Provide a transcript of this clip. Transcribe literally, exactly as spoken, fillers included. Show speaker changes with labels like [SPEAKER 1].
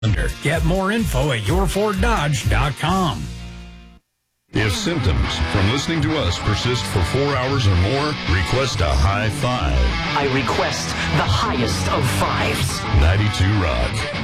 [SPEAKER 1] Get more info at your ford dodge dot com.
[SPEAKER 2] If symptoms from listening to us persist for four hours or more, request a high five.
[SPEAKER 3] I request the highest of fives.
[SPEAKER 2] ninety-two Rock.